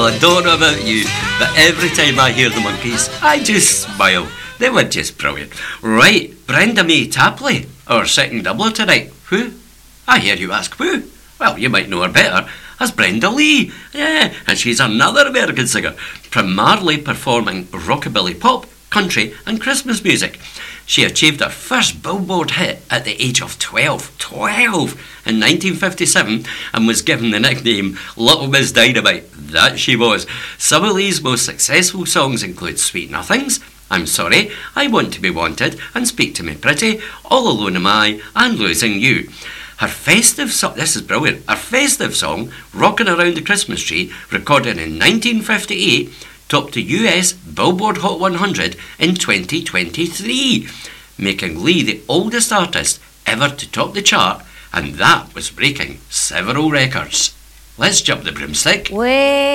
Well, I don't know about you, but every time I hear the Monkees, I just smile. They were just brilliant. Right, Brenda May Tapley, our second doubler tonight. Who? I hear you ask who? Well, you might know her better as Brenda Lee. Yeah, and she's another American singer, primarily performing rockabilly pop, country and Christmas music. She achieved her first Billboard hit at the age of 12 in 1957 and was given the nickname Little Miss Dynamite. That she was. Some of Lee's most successful songs include Sweet Nothings, I'm Sorry, I Want to Be Wanted and Speak to Me Pretty, All Alone Am I and Losing You. Her festive song, this is brilliant, her festive song, Rockin' Around the Christmas Tree, recorded in 1958, topped the US Billboard Hot 100 in 2023, making Lee the oldest artist ever to top the chart, and that was breaking several records. Let's jump the broomstick.